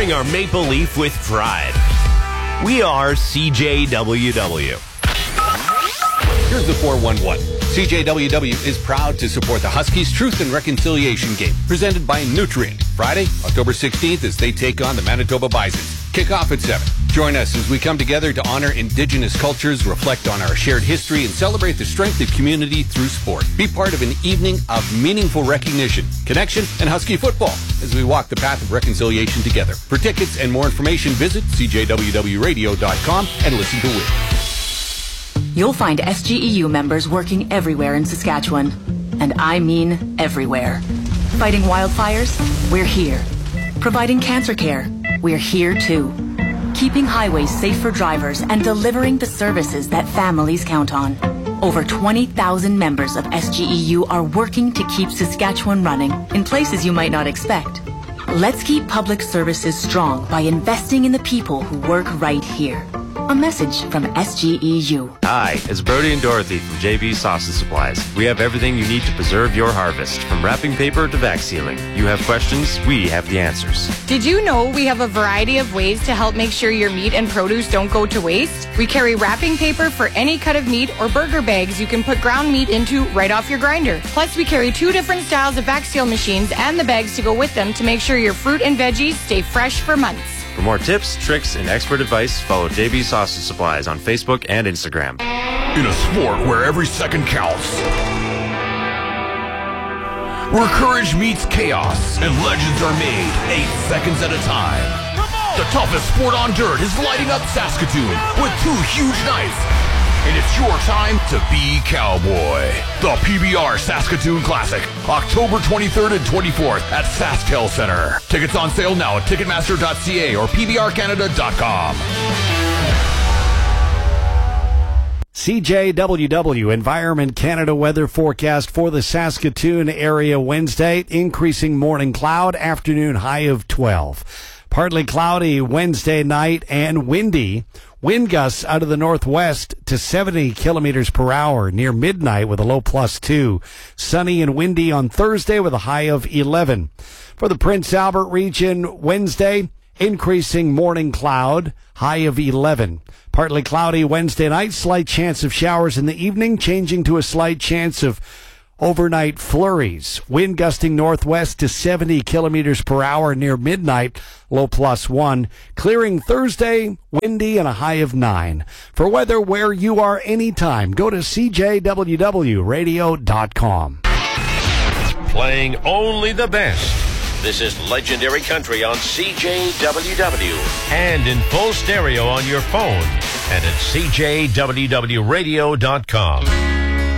wearing our maple leaf with pride. We are CJWW. Here's the 411. CJWW is proud to support the Huskies Truth and Reconciliation Game, presented by Nutrient. Friday, October 16th, as they take on the Manitoba Bisons. Kick off at 7. Join us as we come together to honor Indigenous cultures, reflect on our shared history, and celebrate the strength of community through sport. Be part of an evening of meaningful recognition, connection, and Husky football as we walk the path of reconciliation together. For tickets and more information, visit cjwwradio.com and listen to win. You'll find SGEU members working everywhere in Saskatchewan. And I mean everywhere. Fighting wildfires? We're here. Providing cancer care? We're here too. Keeping highways safe for drivers and delivering the services that families count on. Over 20,000 members of SGEU are working to keep Saskatchewan running in places you might not expect. Let's keep public services strong by investing in the people who work right here. A message from SGEU. Hi, it's Brody and Dorothy from JB Sausage Supplies. We have everything you need to preserve your harvest, from wrapping paper to vac sealing. You have questions, we have the answers. Did you know we have a variety of ways to help make sure your meat and produce don't go to waste? We carry wrapping paper for any cut of meat or burger bags you can put ground meat into right off your grinder. Plus, we carry 2 different styles of vac seal machines and the bags to go with them to make sure your fruit and veggies stay fresh for months. For more tips, tricks, and expert advice, follow JB Sausage Supplies on Facebook and Instagram. In a sport where every second counts, where courage meets chaos and legends are made 8 seconds at a time, the toughest sport on dirt is lighting up Saskatoon with 2 huge nights. And it's your time to be cowboy. The PBR Saskatoon Classic, October 23rd and 24th at SaskTel Center. Tickets on sale now at Ticketmaster.ca or PBRCanada.com. CJWW Environment Canada weather forecast for the Saskatoon area Wednesday. Increasing morning cloud, afternoon high of 12. Partly cloudy Wednesday night and windy. Wind gusts out of the northwest to 70 kilometers per hour near midnight with a low +2. Sunny and windy on Thursday with a high of 11. For the Prince Albert region, Wednesday, increasing morning cloud, high of 11. Partly cloudy Wednesday night, slight chance of showers in the evening, changing to a slight chance of overnight flurries. Wind gusting northwest to 70 kilometers per hour near midnight, low +1. Clearing Thursday, windy and a high of 9. For weather where you are anytime, go to cjwwradio.com. Playing only the best. This is Legendary Country on CJWW. And in full stereo on your phone and at cjwwradio.com.